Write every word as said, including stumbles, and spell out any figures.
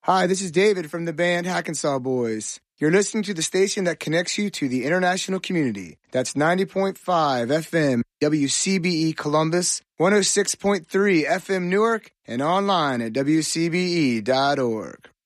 Hi, this is David from the band Hackensaw Boys. You're listening to the station that connects you to the international community. That's ninety point five F M W C B E Columbus, one oh six point three F M Newark, and online at W C B E dot org.